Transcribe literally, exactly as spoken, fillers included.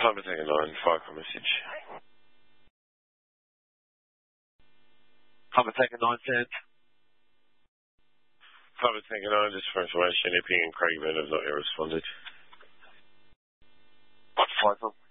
Papa Tango nine, fire call message. Papa Tango nine, send. Papa Tango nine, just for information, Epping and Craigman have not yet responded. Five,